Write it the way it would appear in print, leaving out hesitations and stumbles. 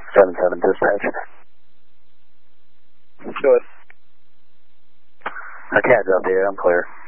7-7 dispatch. Go ahead. CAD's updated, I'm clear.